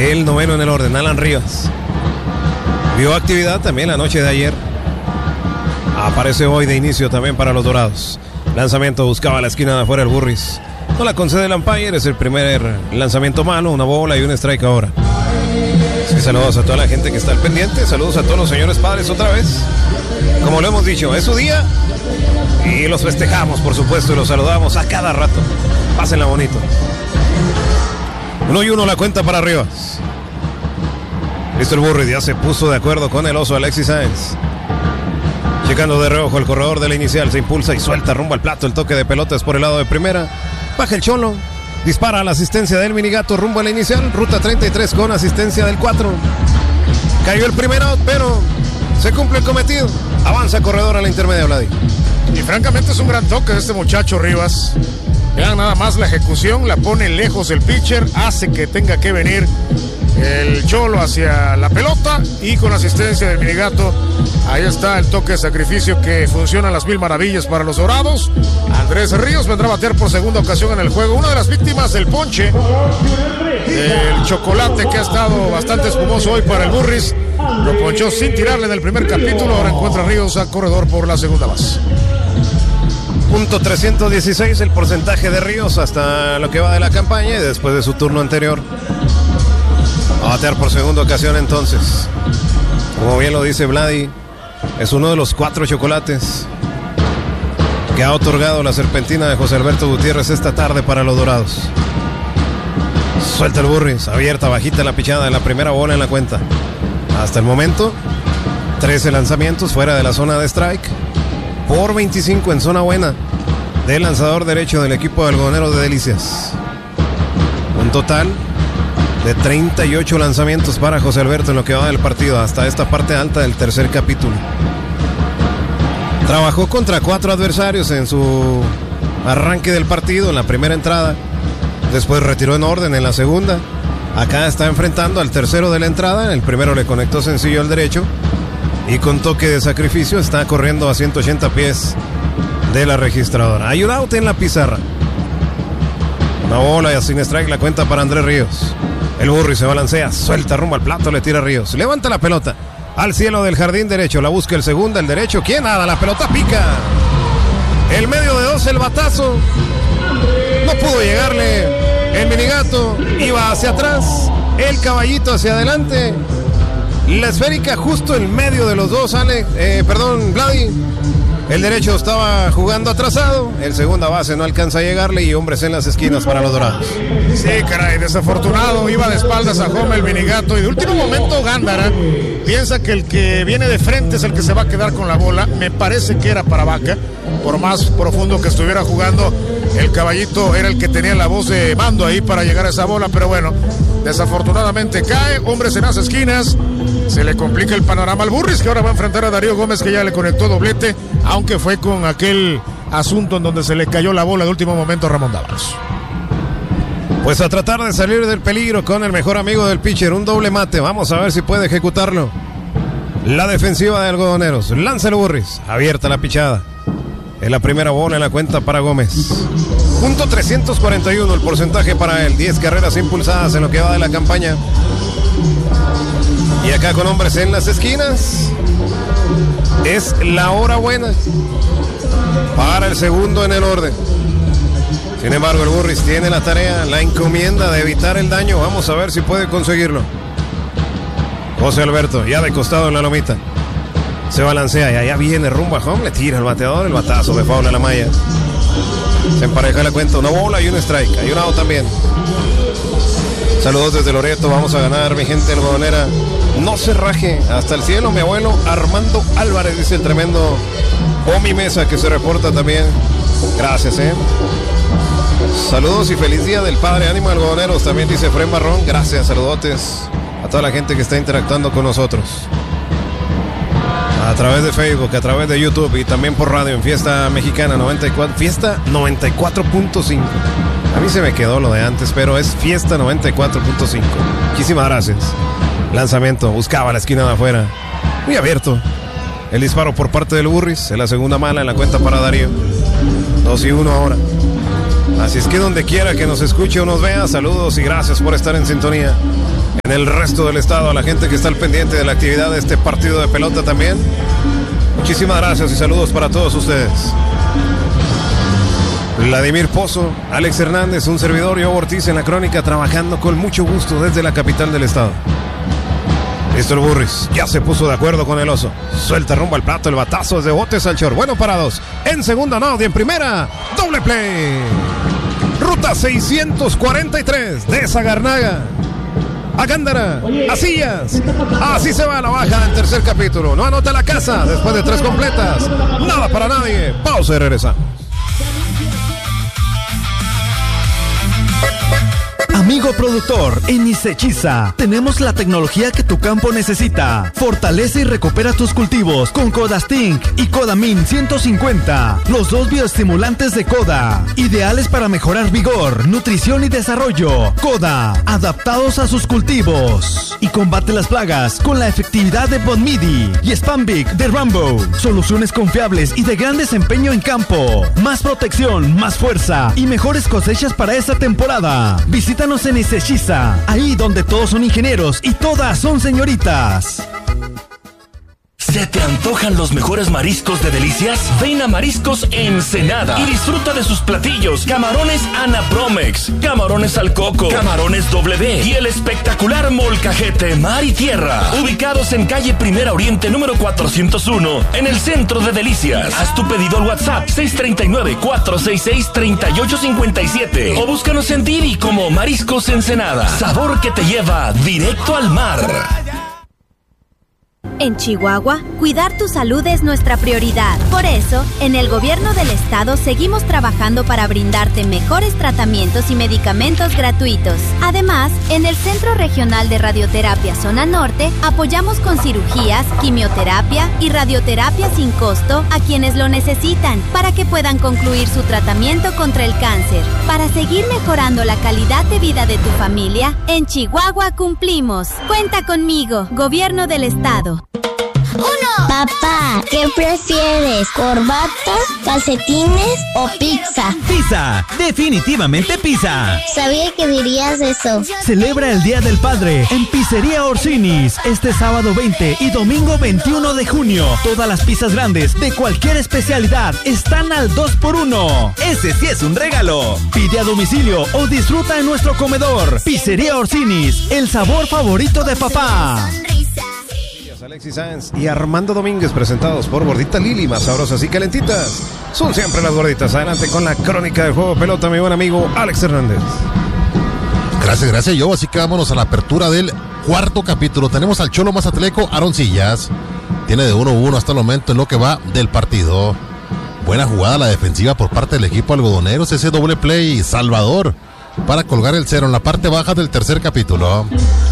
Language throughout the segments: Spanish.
el noveno en el orden, Alan Rivas. Vio actividad también la noche de ayer. Aparece hoy de inicio también para los Dorados. Lanzamiento, buscaba la esquina de afuera el Burris. No la concede el umpire, es el primer lanzamiento malo, una bola y un strike ahora. Así que saludos a toda la gente que está al pendiente, saludos a todos los señores padres otra vez. Como lo hemos dicho, es su día y los festejamos, por supuesto, y los saludamos a cada rato. Pásenla bonito. 1-1 la cuenta para Rivas. Listo el Burris, ya se puso de acuerdo con el oso Alexis Sáenz. Checando de reojo el corredor de la inicial, se impulsa y suelta rumbo al plato. El toque de pelotas por el lado de primera. Baja el Cholo, dispara a la asistencia del Minigato rumbo a la inicial. Ruta 33 con asistencia del 4. Cayó el primer out, pero se cumple el cometido. Avanza corredor a la intermedia, Vladi. Y francamente es un gran toque de este muchacho Rivas. Vean nada más la ejecución, la pone lejos el pitcher, hace que tenga que venir el Cholo hacia la pelota y con asistencia del Minigato. Ahí está el toque de sacrificio que funciona a las mil maravillas para los Dorados. Andrés Ríos vendrá a batear por segunda ocasión en el juego. Una de las víctimas del ponche, el chocolate que ha estado bastante espumoso hoy para el Burris. Lo ponchó sin tirarle en el primer capítulo. Ahora encuentra Ríos a corredor por la segunda base. .316 el porcentaje de Ríos hasta lo que va de la campaña y después de su turno anterior. Va a batear por segunda ocasión entonces. Como bien lo dice Vladi, es uno de los 4 chocolates que ha otorgado la serpentina de José Alberto Gutiérrez esta tarde para los Dorados. Suelta el Burris, abierta, bajita la pichada de la primera bola en la cuenta. Hasta el momento, 13 lanzamientos fuera de la zona de strike, por 25 en zona buena del lanzador derecho del equipo de Algodoneros de Delicias. Un total de 38 lanzamientos para José Alberto en lo que va del partido hasta esta parte alta del tercer capítulo. Trabajó contra 4 adversarios en su arranque del partido en la primera entrada. Después retiró en orden en la segunda. Acá está enfrentando al tercero de la entrada. El primero le conectó sencillo al derecho y con toque de sacrificio está corriendo a 180 pies de la registradora. Hay un out en la pizarra. Una bola y sin strike la cuenta para Andrés Ríos. El Burris se balancea, suelta rumbo al plato, le tira a Ríos. Levanta la pelota al cielo del jardín derecho. La busca el segunda, el derecho. ¿Quién? Nada, la pelota pica. El medio de 2, el batazo. No pudo llegarle el Minigato. Iba hacia atrás. El caballito hacia adelante. La esférica justo en medio de los dos, Vladi. El derecho estaba jugando atrasado. El segunda base no alcanza a llegarle y hombres en las esquinas para los Dorados. Sí, caray, desafortunado. Iba de espaldas a home el Minigato. Y de último momento Gándara piensa que el que viene de frente es el que se va a quedar con la bola. Me parece que era para Vaca. Por más profundo que estuviera jugando, el caballito era el que tenía la voz de mando ahí para llegar a esa bola. Pero bueno, desafortunadamente cae. Hombres en las esquinas. Se le complica el panorama al Burris, que ahora va a enfrentar a Darío Gómez, que ya le conectó doblete, aunque fue con aquel asunto en donde se le cayó la bola de último momento a Ramón Dávalos. Pues a tratar de salir del peligro con el mejor amigo del pitcher, un doble mate. Vamos a ver si puede ejecutarlo. La defensiva de Algodoneros. Lanza el Burris. Abierta la pichada. Es la primera bola en la cuenta para Gómez. .341 el porcentaje para él. 10 carreras impulsadas en lo que va de la campaña. Y acá con hombres en las esquinas, es la hora buena para el segundo en el orden. Sin embargo, el Burris tiene la tarea, la encomienda de evitar el daño. Vamos a ver si puede conseguirlo. José Alberto, ya de costado en la lomita. Se balancea y allá viene rumbo a home. Le tira el bateador, el batazo de faula a la malla. Se empareja la cuenta, una bola y un strike. Hay un out también. Saludos desde Loreto, vamos a ganar, mi gente algodonera. No se raje hasta el cielo, mi abuelo Armando Álvarez, dice el tremendo Omi Mesa, que se reporta también. Gracias, Saludos y feliz día del padre, ánimo algodoneros, también dice Fren Barrón. Gracias, saludotes a toda la gente que está interactuando con nosotros a través de Facebook, a través de YouTube y también por radio en Fiesta Mexicana 94, Fiesta 94.5. A mí se me quedó lo de antes, pero es Fiesta 94.5. Muchísimas gracias. Lanzamiento, buscaba la esquina de afuera. Muy abierto. El disparo por parte del Burris. En la segunda mala en la cuenta para Darío. 2-1 ahora. Así es que donde quiera que nos escuche o nos vea, saludos y gracias por estar en sintonía. en el resto del estado, a la gente que está al pendiente de la actividad de este partido de pelota también. Muchísimas gracias y saludos para todos ustedes. Vladimir Pozo, Alex Hernández, un servidor y Hugo Ortiz en la crónica, trabajando con mucho gusto desde la capital del estado. Listo el Burris, ya se puso de acuerdo con el oso. Suelta rumbo al plato, el batazo desde botes al short. Bueno parados, en segunda no, y en primera, doble play. Ruta 643 de Zagarnaga a Gándara, a Sillas. Así se va a la baja del tercer capítulo. No anota la casa después de 3 completas. Nada para nadie. Pausa y regresamos. Amigo productor, en Isechiza tenemos la tecnología que tu campo necesita. Fortalece y recupera tus cultivos con Codastink y Codamin 150, los 2 bioestimulantes de Coda, ideales para mejorar vigor, nutrición y desarrollo. Coda, adaptados a sus cultivos. Y combate las plagas con la efectividad de Bonmidi y Spambic de Rambo. Soluciones confiables y de gran desempeño en campo. Más protección, más fuerza y mejores cosechas para esta temporada. Visítanos en Isechiza, ahí donde todos son ingenieros y todas son señoritas. ¿Se te antojan los mejores mariscos de Delicias? Ven a Mariscos Ensenada y disfruta de sus platillos: camarones Anapromex, camarones al coco, camarones W y el espectacular molcajete mar y tierra. Ubicados en calle Primera Oriente número 401, en el centro de Delicias. Haz tu pedido al WhatsApp 639-466-3857 o búscanos en Didi como Mariscos Ensenada. Sabor que te lleva directo al mar. En Chihuahua, cuidar tu salud es nuestra prioridad. Por eso, en el gobierno del estado seguimos trabajando para brindarte mejores tratamientos y medicamentos gratuitos. Además, en el Centro Regional de Radioterapia Zona Norte, apoyamos con cirugías, quimioterapia y radioterapia sin costo a quienes lo necesitan para que puedan concluir su tratamiento contra el cáncer. Para seguir mejorando la calidad de vida de tu familia, en Chihuahua cumplimos. Cuenta conmigo, Gobierno del Estado. Papá, ¿qué prefieres? ¿Corbata, calcetines o pizza? Pizza, definitivamente pizza. Sabía que dirías eso. Celebra el Día del Padre en Pizzería Orsinis este sábado 20 y domingo 21 de junio. Todas las pizzas grandes de cualquier especialidad están al 2x1. Ese sí es un regalo. Pide a domicilio o disfruta en nuestro comedor. Pizzería Orsinis, el sabor favorito de papá. Alexis Sáenz y Armando Domínguez, presentados por Gordita Lili, más sabrosas y calentitas. Son siempre las gorditas. Adelante con la crónica de juego pelota, mi buen amigo Alex Hernández. Gracias, yo. Así que vámonos a la apertura del cuarto capítulo. Tenemos al Cholo Mazatleco, Aaron Sillas. Tiene de 1-1 hasta el momento en lo que va del partido. Buena jugada la defensiva por parte del equipo algodoneros. Ese doble play Salvador para colgar el 0 en la parte baja del tercer capítulo.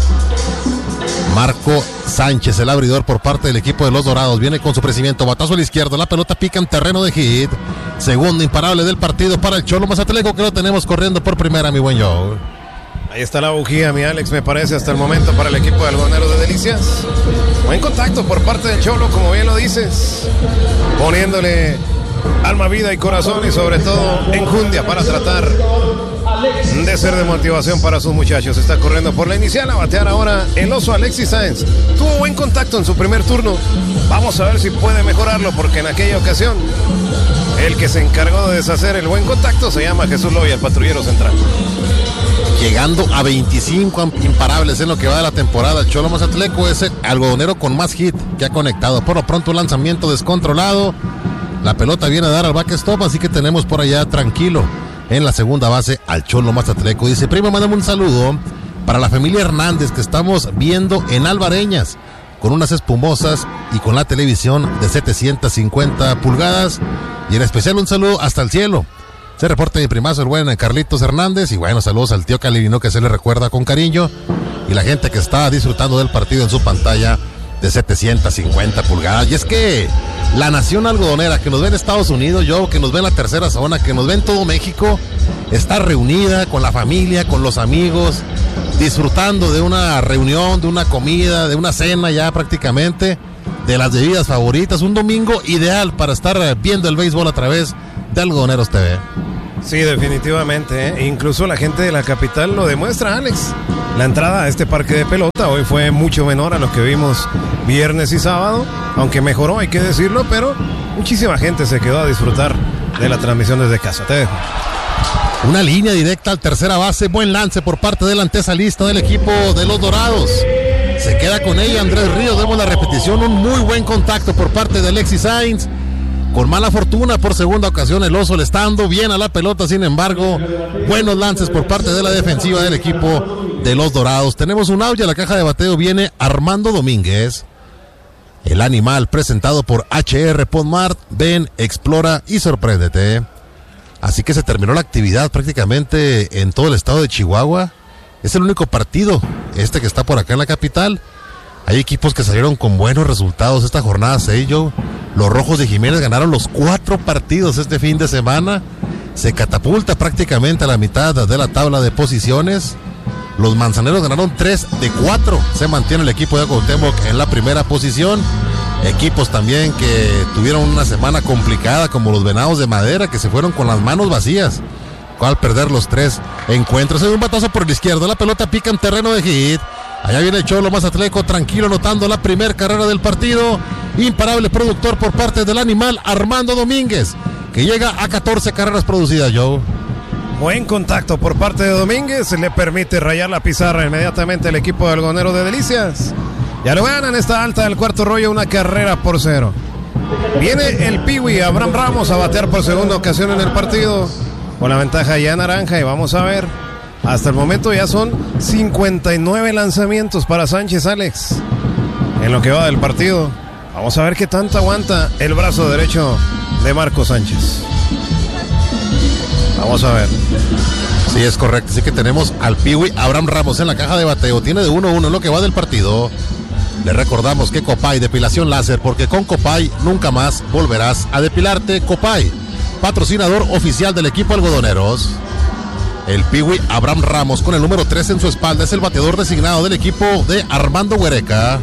Marco Sánchez, el abridor por parte del equipo de los Dorados, viene con su crecimiento, batazo a la izquierda, la pelota pica en terreno de hit. Segundo imparable del partido para el Cholo Mazatleco, que lo tenemos corriendo por primera, mi buen Joe. Ahí está la bujía, mi Alex, me parece, hasta el momento para el equipo de algodoneros de Delicias. Buen contacto por parte del Cholo, como bien lo dices, poniéndole alma, vida y corazón y sobre todo enjundia para tratar de ser de motivación para sus muchachos. Está corriendo por la inicial a batear ahora el oso Alexis Sáenz. Tuvo buen contacto en su primer turno. Vamos a ver si puede mejorarlo, porque en aquella ocasión el que se encargó de deshacer el buen contacto se llama Jesús Loya, el patrullero central. Llegando a 25 imparables en lo que va de la temporada, el Cholo Mazatleco es el algodonero con más hit que ha conectado. Por lo pronto un lanzamiento descontrolado. La pelota viene a dar al backstop, así que tenemos por allá tranquilo en la segunda base al Cholo Mazatleco. Dice: primo, mándame un saludo para la familia Hernández que estamos viendo en Alvareñas, con unas espumosas y con la televisión de 750 pulgadas. Y en especial un saludo hasta el cielo. Se reporta mi primazo, el buen Carlitos Hernández. Y bueno, saludos al tío Calirino, que se le recuerda con cariño. Y la gente que está disfrutando del partido en su pantalla de 750 pulgadas. Y es que la nación algodonera que nos ve en Estados Unidos, que nos ve en la tercera zona, que nos ve en todo México, está reunida con la familia, con los amigos, disfrutando de una reunión, de una comida, de una cena ya prácticamente, de las bebidas favoritas. Un domingo ideal para estar viendo el béisbol a través de Algodoneros TV. Sí, definitivamente, Incluso la gente de la capital lo demuestra, Alex. La entrada a este parque de pelota hoy fue mucho menor a lo que vimos viernes y sábado, aunque mejoró, hay que decirlo, pero muchísima gente se quedó a disfrutar de la transmisión desde casa. Te dejo. Una línea directa al tercera base, buen lance por parte del antesalista del equipo de los Dorados. Se queda con ella Andrés Ríos, vemos la repetición, un muy buen contacto por parte de Alexis Sainz. Con mala fortuna por segunda ocasión el oso le está dando bien a la pelota, sin embargo, buenos lances por parte de la defensiva del equipo de los Dorados. Tenemos un out y a la caja de bateo viene Armando Domínguez. El animal presentado por HR Ponmart, ven, explora y sorpréndete. Así que se terminó la actividad prácticamente en todo el estado de Chihuahua. Es el único partido que está por acá en la capital. Hay equipos que salieron con buenos resultados esta jornada 6, Joe. Los Rojos de Jiménez ganaron los 4 partidos este fin de semana. Se catapulta prácticamente a la mitad de la tabla de posiciones. Los Manzaneros ganaron 3 de 4. Se mantiene el equipo de Cuauhtémoc en la primera posición. Equipos también que tuvieron una semana complicada, como los Venados de Madera, que se fueron con las manos vacías al perder los 3 encuentros. Hay un batazo por la izquierda, la pelota pica en terreno de hit. Allá viene el Cholo Mazatleco, tranquilo, anotando la primera carrera del partido. Imparable productor por parte del animal Armando Domínguez, que llega a 14 carreras producidas, Joe. Buen contacto por parte de Domínguez, le permite rayar la pizarra inmediatamente el equipo de Algodoneros de Delicias. Ya lo ganan esta alta del cuarto rollo, 1-0. Viene el Piwi Abraham Ramos a batear por segunda ocasión en el partido, con la ventaja ya naranja, y vamos a ver. Hasta el momento ya son 59 lanzamientos para Sánchez, Alex, en lo que va del partido. Vamos a ver qué tanto aguanta el brazo derecho de Marco Sánchez. Vamos a ver. Sí, es correcto. Así que tenemos al Piwi Abraham Ramos en la caja de bateo. Tiene de 1-1 en lo que va del partido. Le recordamos que Copay, depilación láser, porque con Copay nunca más volverás a depilarte. Copay, patrocinador oficial del equipo Algodoneros. El Piwi Abraham Ramos, con el número 3 en su espalda, es el bateador designado del equipo de Armando Huereca.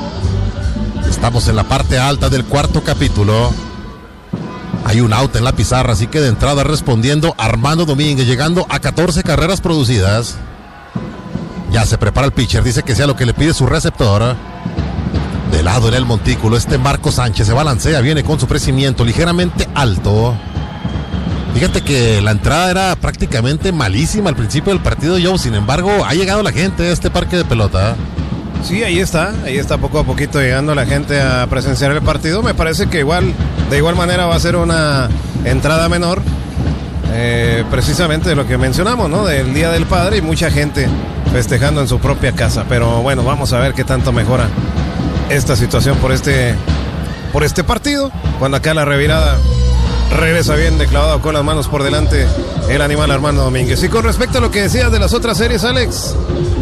Estamos en la parte alta del cuarto capítulo. Hay un out en la pizarra, así que de entrada respondiendo Armando Domínguez, llegando a 14 carreras producidas. Ya se prepara el pitcher, dice que sea lo que le pide su receptor. De lado en el montículo, Marco Sánchez se balancea, viene con su crecimiento ligeramente alto. Fíjate que la entrada era prácticamente malísima al principio del partido, Joe. Sin embargo, ha llegado la gente a este parque de pelota. Sí, ahí está poco a poquito llegando la gente a presenciar el partido. Me parece que de igual manera va a ser una entrada menor, precisamente de lo que mencionamos, ¿no? Del Día del Padre, y mucha gente festejando en su propia casa. Pero bueno, vamos a ver qué tanto mejora esta situación por este partido, cuando acá la revirada regresa bien de clavado con las manos por delante el animal Armando Domínguez. Y con respecto a lo que decías de las otras series, Alex,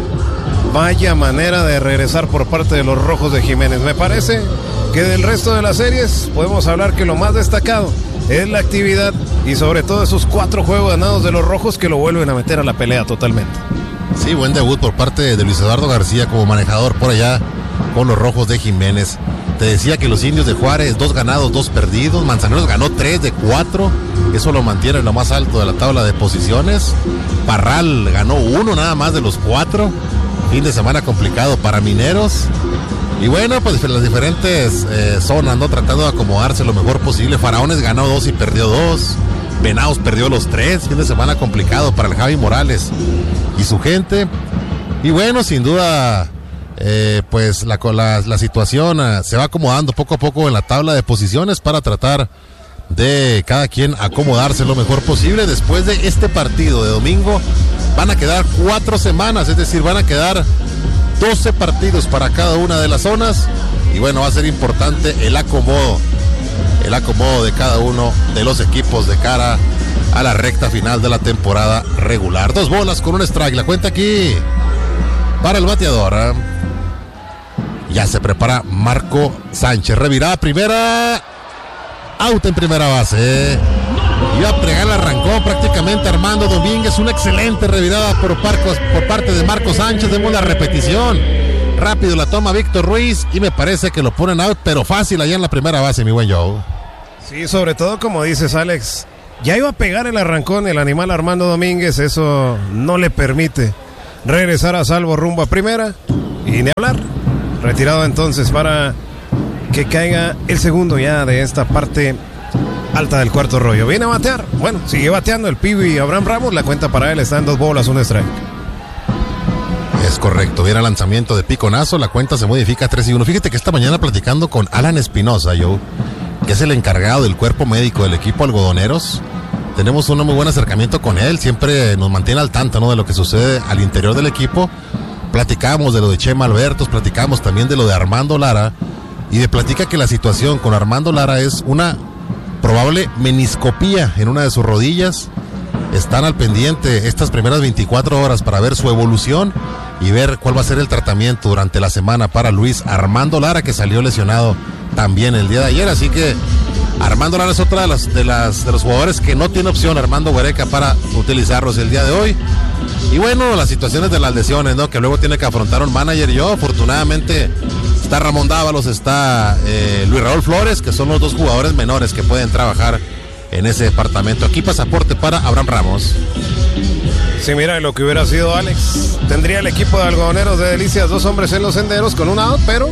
vaya manera de regresar por parte de los Rojos de Jiménez. Me parece que del resto de las series podemos hablar que lo más destacado es la actividad y sobre todo esos 4 juegos ganados de los Rojos que lo vuelven a meter a la pelea totalmente. Sí, buen debut por parte de Luis Eduardo García como manejador por allá con los Rojos de Jiménez. Te decía que los Indios de Juárez, 2 ganados, 2 perdidos. Manzaneros ganó 3 de 4. Eso lo mantiene en lo más alto de la tabla de posiciones. Parral ganó 1 nada más de los 4. Fin de semana complicado para Mineros. Y bueno, pues las diferentes zonas, ¿no? Tratando de acomodarse lo mejor posible. Faraones ganó 2 y perdió 2. Venados perdió los 3. Fin de semana complicado para el Javi Morales y su gente. Y bueno, sin duda, pues la situación se va acomodando poco a poco en la tabla de posiciones para tratar de cada quien acomodarse lo mejor posible. Después de este partido de domingo van a quedar 4 semanas, es decir, van a quedar 12 partidos para cada una de las zonas. Y bueno, va a ser importante el acomodo de cada uno de los equipos de cara a la recta final de la temporada regular. 2 bolas con un strike, la cuenta aquí para el bateador. Ya se prepara Marco Sánchez, revirada primera, out en primera base. Iba a pregar el arrancón prácticamente Armando Domínguez. Una excelente revirada por parte de Marco Sánchez. Vemos la repetición. Rápido la toma Víctor Ruiz y me parece que lo ponen out, pero fácil allá en la primera base, mi buen Joe. Sí, sobre todo como dices, Alex, Ya iba a pegar el arrancón el animal Armando Domínguez, eso no le permite regresar a salvo rumbo a primera y ni hablar. Retirado entonces para que caiga el segundo ya de esta parte alta del cuarto rollo. Viene a batear, bueno, sigue bateando el Pibi Abraham Ramos, la cuenta para él está en 2 bolas, 1 strike. Es correcto, viene el lanzamiento de piconazo, la cuenta se modifica 3-1. Fíjate que esta mañana platicando con Alan Espinosa, Joe, que es el encargado del cuerpo médico del equipo Algodoneros, tenemos un muy buen acercamiento con él, siempre nos mantiene al tanto, ¿no?, de lo que sucede al interior del equipo. Platicamos de lo de Chema Albertos, platicamos también de lo de Armando Lara, y de platica que la situación con Armando Lara es una probable meniscopía en una de sus rodillas. Están al pendiente estas primeras 24 horas para ver su evolución y ver cuál va a ser el tratamiento durante la semana para Luis Armando Lara, que salió lesionado también el día de ayer. Así que Armando Lara es otra de los jugadores que no tiene opción Armando Huereca para utilizarlos el día de hoy. Y bueno, las situaciones de las lesiones, ¿no?, que luego tiene que afrontar un manager. Yo, afortunadamente, está Ramón Dávalos, está Luis Raúl Flores, que son los 2 jugadores menores que pueden trabajar en ese departamento. Aquí pasaporte para Abraham Ramos. Sí, mira, lo que hubiera sido Alex, tendría el equipo de Algodoneros de Delicias 2 hombres en los senderos con un out, pero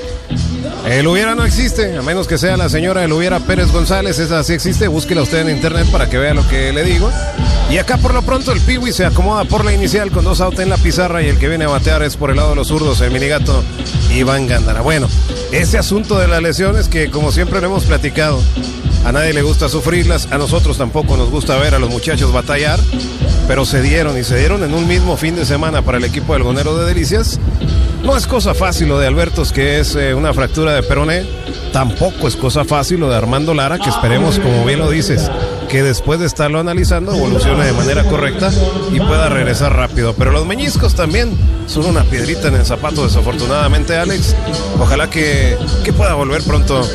el hubiera no existe, a menos que sea la señora el hubiera Pérez González, esa sí existe, búsquela usted en internet para que vea lo que le digo. Y acá por lo pronto el Piwi se acomoda por la inicial con 2 outs en la pizarra y el que viene a batear es por el lado de los zurdos, el minigato Iván Gándara. Bueno, ese asunto de las lesiones que como siempre lo hemos platicado, a nadie le gusta sufrirlas, a nosotros tampoco nos gusta ver a los muchachos batallar, pero se dieron en un mismo fin de semana para el equipo del Algodonero de Delicias. No es cosa fácil lo de Albertos, que es una fractura de peroné, tampoco es cosa fácil lo de Armando Lara, que esperemos, como bien lo dices, que después de estarlo analizando evolucione de manera correcta y pueda regresar rápido. Pero los meñiscos también son una piedrita en el zapato, desafortunadamente, Alex. Ojalá que pueda volver pronto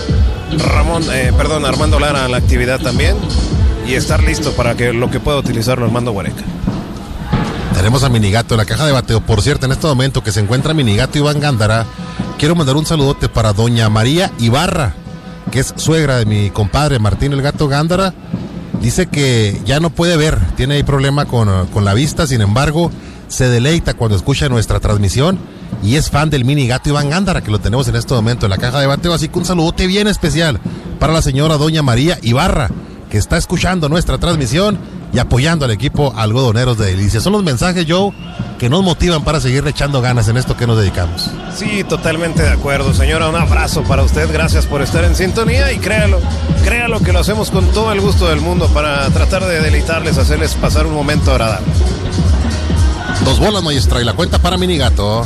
Armando Lara a la actividad también y estar listo para lo que pueda utilizarlo Armando Huereca. Tenemos a Minigato en la caja de bateo. Por cierto, en este momento que se encuentra Minigato Iván Gándara, quiero mandar un saludote para doña María Ibarra, que es suegra de mi compadre Martín el Gato Gándara. Dice que ya no puede ver, tiene ahí problema con la vista, sin embargo, se deleita cuando escucha nuestra transmisión y es fan del Minigato Iván Gándara, que lo tenemos en este momento en la caja de bateo. Así que un saludote bien especial para la señora doña María Ibarra, que está escuchando nuestra transmisión y apoyando al equipo Algodoneros de Delicias. Son los mensajes, Joe, que nos motivan para seguir echando ganas en esto que nos dedicamos. Sí, totalmente de acuerdo, señora. Un abrazo para usted, gracias por estar en sintonía y créalo que lo hacemos con todo el gusto del mundo para tratar de deleitarles, hacerles pasar un momento agradable. 2 bolas, maestra, y la cuenta para Minigato.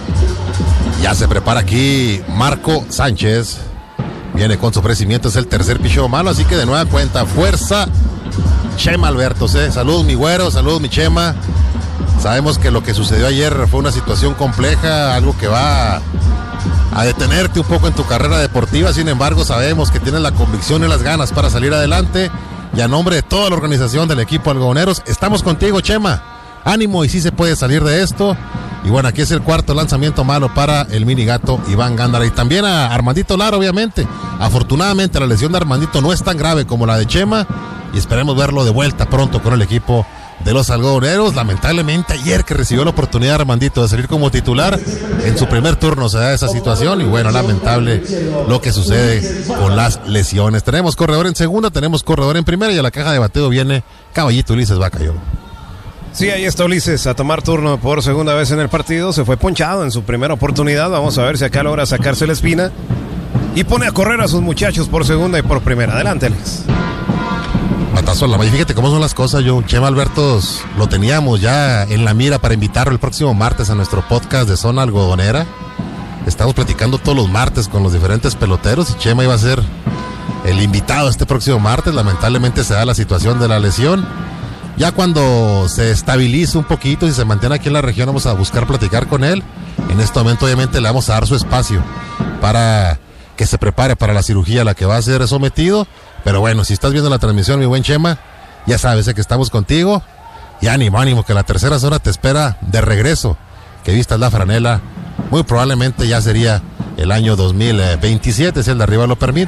Ya se prepara aquí Marco Sánchez. Viene con su ofrecimiento, es el tercer picheo malo, así que de nueva cuenta, fuerza Chema Albertos, Salud mi güero, salud mi Chema. Sabemos que lo que sucedió ayer fue una situación compleja, algo que va a detenerte un poco en tu carrera deportiva. Sin embargo, sabemos que tienes la convicción y las ganas para salir adelante. Y a nombre de toda la organización del equipo Algodoneros, estamos contigo, Chema. Ánimo, y sí se puede salir de esto. Y bueno, aquí es el cuarto lanzamiento malo para el Minigato Iván Gándara. Y también a Armandito Lara, obviamente. Afortunadamente la lesión de Armandito no es tan grave como la de Chema. Y esperemos verlo de vuelta pronto con el equipo de los Algodoneros. Lamentablemente ayer que recibió la oportunidad Armandito de salir como titular, en su primer turno se da esa situación. Y bueno, lamentable lo que sucede con las lesiones. Tenemos corredor en segunda, tenemos corredor en primera y a la caja de bateo viene Caballito Ulises Bacayo. Sí, ahí está Ulises a tomar turno por segunda vez en el partido. Se fue ponchado en su primera oportunidad. Vamos a ver si acá logra sacarse la espina y pone a correr a sus muchachos por segunda y por primera. Adelante, Alex. Matazo a la malla. Fíjate cómo son las cosas, yo. Chema Albertos lo teníamos ya en la mira para invitarlo el próximo martes a nuestro podcast de Zona Algodonera. Estamos platicando todos los martes con los diferentes peloteros y Chema iba a ser el invitado este próximo martes. Lamentablemente se da la situación de la lesión. Ya cuando se estabilice un poquito y se mantiene aquí en la región, vamos a buscar platicar con él. En este momento obviamente le vamos a dar su espacio para que se prepare para la cirugía a la que va a ser sometido. Pero bueno, si estás viendo la transmisión, mi buen Chema, ya sabes que estamos contigo. Y ánimo, que la tercera zona te espera de regreso. Que vistas la franela, muy probablemente ya sería el año 2027, si el de arriba lo permite.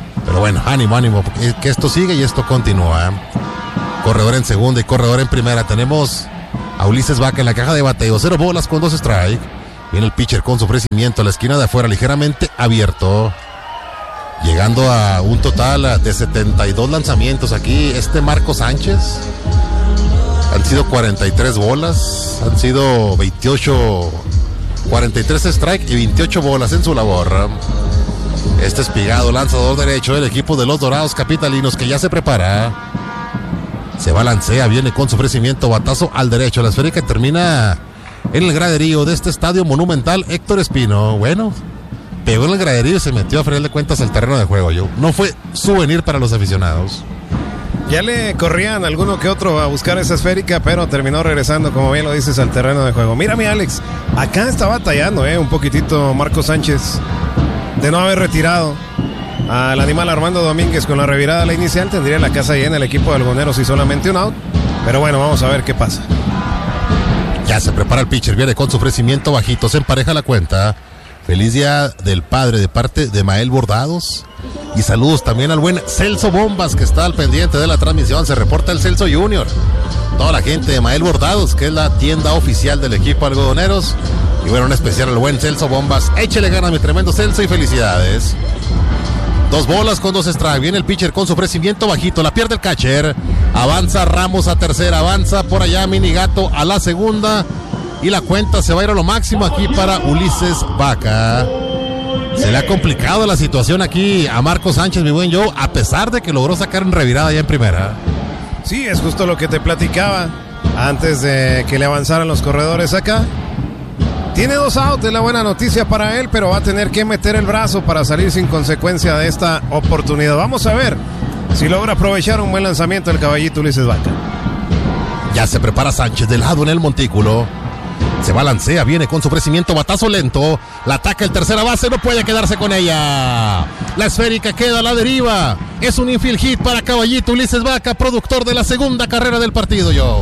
Pero bueno, ánimo, que esto sigue y esto continúa. Corredor en segunda y corredor en primera. Tenemos a Ulises Vaca en la caja de bateo. 0 bolas con 2 strike. Viene el pitcher con su ofrecimiento a la esquina de afuera, ligeramente abierto. Llegando a un total de 72 lanzamientos aquí. Marco Sánchez. Han sido 43 bolas. Han sido 43 strike y 28 bolas en su labor. Espigado, lanzador derecho del equipo de los Dorados Capitalinos, que ya se prepara. Se balancea, viene con su ofrecimiento, batazo al derecho. La esférica termina en el graderío de este estadio monumental Héctor Espino. Bueno, pegó en el graderío y se metió a final de cuentas al terreno de juego. No fue souvenir para los aficionados. Ya le corrían alguno que otro a buscar esa esférica, pero terminó regresando, como bien lo dices, al terreno de juego. Mira, mi Alex, acá está batallando un poquitito Marco Sánchez de no haber retirado al animal Armando Domínguez. Con la revirada a la inicial tendría la casa llena el equipo de Algoneros y solamente un out. Pero bueno, vamos a ver qué pasa. Ya se prepara el pitcher, viene con su ofrecimiento bajito, se empareja la cuenta. Feliz día del padre de parte de Mael Bordados. Y saludos también al buen Celso Bombas, que está al pendiente de la transmisión. Se reporta el Celso Junior. Toda la gente de Mael Bordados, que es la tienda oficial del equipo Algodoneros. Y bueno, en especial al buen Celso Bombas. Échele ganas, mi tremendo Celso, y felicidades. 2 bolas con 2 strike. Viene el pitcher con su ofrecimiento bajito. La pierde el catcher. Avanza Ramos a tercera. Avanza por allá Minigato a la segunda. Y la cuenta se va a ir a lo máximo aquí para Ulises Vaca. Se le ha complicado la situación aquí a Marco Sánchez, mi buen Joe, a pesar de que logró sacar en revirada ya en primera. Sí, es justo lo que te platicaba antes de que le avanzaran los corredores acá. Tiene 2 outs, es la buena noticia para él, pero va a tener que meter el brazo para salir sin consecuencia de esta oportunidad. Vamos a ver si logra aprovechar un buen lanzamiento del caballito Ulises Vaca. Ya se prepara Sánchez del lado en el montículo. Se balancea, viene con su ofrecimiento, batazo lento. La ataca el tercera base, no puede quedarse con ella. La esférica queda a la deriva. Es un infield hit para caballito Ulises Vaca, productor de la segunda carrera del partido, Joe.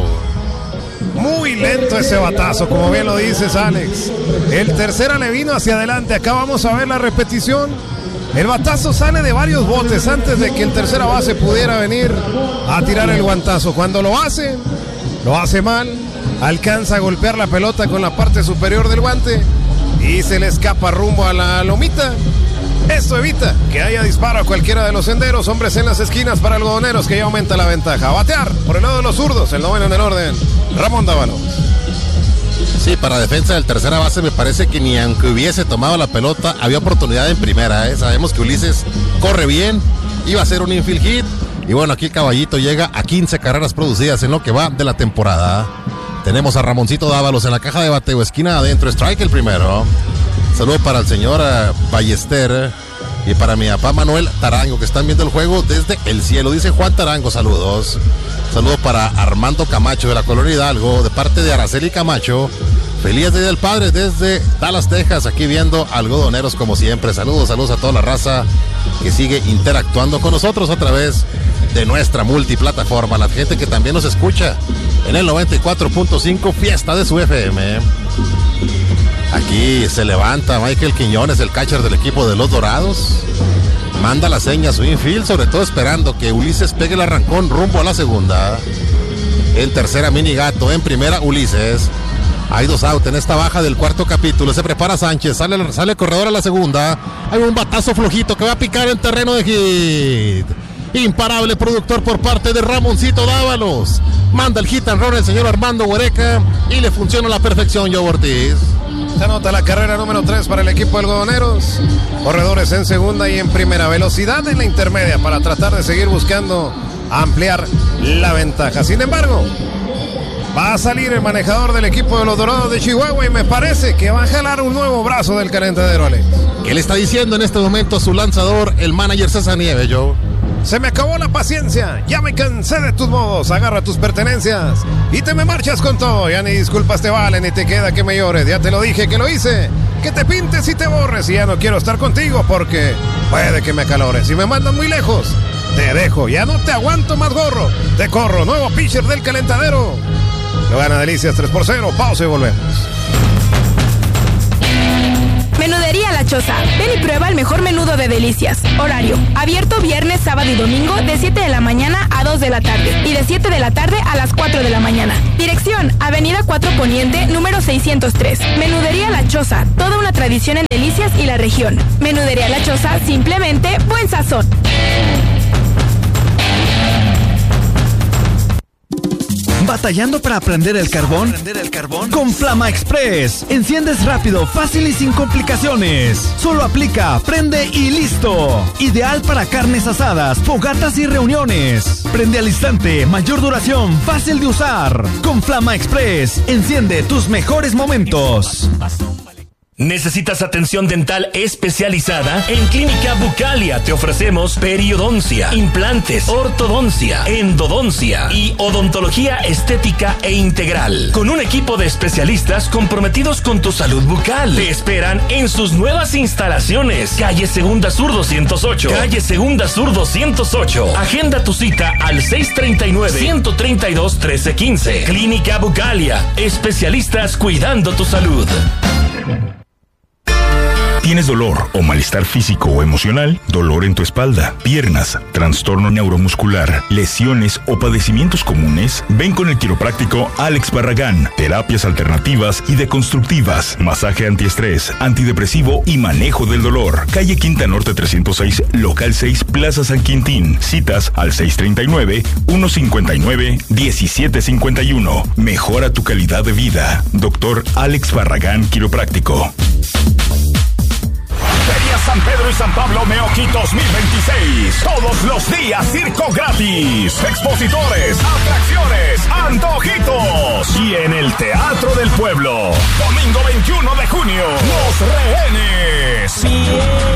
Muy lento ese batazo, como bien lo dices, Alex. El tercera le vino hacia adelante. Acá vamos a ver la repetición. El batazo sale de varios botes antes de que el tercera base pudiera venir a tirar el guantazo. Cuando lo hace mal. Alcanza a golpear la pelota con la parte superior del guante y se le escapa rumbo a la lomita. Esto evita que haya disparo a cualquiera de los senderos. Hombres en las esquinas para Algodoneros, que ya aumenta la ventaja. A batear por el lado de los zurdos, el noveno en el orden, Ramón Dávalos. Sí, para defensa del tercera base me parece que ni aunque hubiese tomado la pelota había oportunidad en primera. Sabemos que Ulises corre bien, iba a ser un infield hit. Y bueno, aquí el caballito llega a 15 carreras producidas en lo que va de la temporada. Tenemos a Ramoncito Dávalos en la caja de bateo, esquina adentro, strike el primero. Saludo para el señor Ballester y para mi papá Manuel Tarango, que están viendo el juego desde el cielo. Dice Juan Tarango, saludos. Saludo para Armando Camacho de la Colonia Hidalgo, de parte de Araceli Camacho. Feliz Día del Padre desde Dallas, Texas, aquí viendo Algodoneros como siempre. Saludos a toda la raza que sigue interactuando con nosotros a través de nuestra multiplataforma. La gente que también nos escucha en el 94.5, fiesta de su FM. Aquí se levanta Michael Quiñones, el catcher del equipo de los Dorados. Manda la seña a su infield, sobre todo esperando que Ulises pegue el arrancón rumbo a la segunda. En tercera Minigato, en primera Ulises. Hay 2 outs en esta baja del cuarto capítulo. Se prepara Sánchez, sale el corredor a la segunda. Hay un batazo flojito que va a picar en terreno de hit. Imparable productor por parte de Ramoncito Dávalos. Manda el hit and run el señor Armando Huereca y le funciona a la perfección, Joe Ortiz. Se anota la carrera número 3 para el equipo de Algodoneros. Corredores en segunda y en primera. Velocidad en la intermedia para tratar de seguir buscando ampliar la ventaja. Sin embargo, va a salir el manejador del equipo de los Dorados de Chihuahua y me parece que va a jalar un nuevo brazo del calentadero, Alex. ¿Qué le está diciendo en este momento a su lanzador, el manager César Nieves, Joe? Se me acabó la paciencia, ya me cansé de tus modos. Agarra tus pertenencias y te me marchas con todo. Ya ni disculpas te valen ni te queda que me llores. Ya te lo dije que lo hice, que te pintes y te borres. Y ya no quiero estar contigo porque puede que me acalores. Si me mandan muy lejos, te dejo. Ya no te aguanto más, gorro. Te corro, nuevo pitcher del calentadero. Lo gana Delicias 3-0. Pausa y volvemos. Menudería La Choza. Ven y prueba el mejor menudo de delicias. Horario: abierto viernes, sábado y domingo de 7 de la mañana a 2 de la tarde y de 7 de la tarde a las 4 de la mañana. Dirección: Avenida 4 Poniente, número 603. Menudería La Choza, toda una tradición en delicias y la región. Menudería La Choza, simplemente buen sazón. ¿Batallando para prender el carbón? Con Flama Express. Enciendes rápido, fácil y sin complicaciones. Solo aplica, prende y listo. Ideal para carnes asadas, fogatas y reuniones. Prende al instante, mayor duración, fácil de usar. Con Flama Express, enciende tus mejores momentos. ¿Necesitas atención dental especializada? En Clínica Bucalia te ofrecemos periodoncia, implantes, ortodoncia, endodoncia y odontología estética e integral. Con un equipo de especialistas comprometidos con tu salud bucal. Te esperan en sus nuevas instalaciones. Calle Segunda Sur 208. Calle Segunda Sur 208. Agenda tu cita al 639-132-1315. Clínica Bucalia. Especialistas cuidando tu salud. ¿Tienes dolor o malestar físico o emocional? ¿Dolor en tu espalda, piernas, trastorno neuromuscular, lesiones o padecimientos comunes? Ven con el quiropráctico Alex Barragán. Terapias alternativas y deconstructivas, masaje antiestrés, antidepresivo y manejo del dolor. Calle Quinta Norte 306, local 6, Plaza San Quintín. Citas al 639-159-1751. Mejora tu calidad de vida. Doctor Alex Barragán, quiropráctico. Feria San Pedro y San Pablo Meoqui 2026. Todos los días circo gratis. Expositores, atracciones, antojitos. Y en el Teatro del Pueblo. Domingo 21 de junio. Los Rehenes.